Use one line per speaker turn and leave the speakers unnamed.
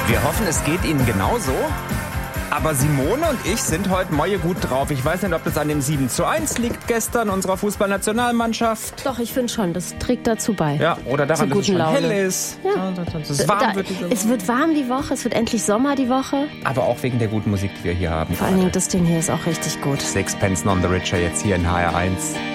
Wir hoffen, es geht Ihnen genauso. Aber Simone und ich sind heute Moje gut drauf. Ich weiß nicht, ob das an dem 7:1 liegt gestern unserer Fußballnationalmannschaft.
Doch, ich finde schon, das trägt dazu bei.
Ja, oder daran, dass es schon
Laune.
hell ist.
Ja.
Dass es warm wird.
Es wird warm die Woche, es wird endlich Sommer die Woche.
Aber auch wegen der guten Musik, die wir hier haben.
Vor allen Dingen, das Ding hier ist auch richtig gut.
Sixpence None the Richer jetzt hier in HR1.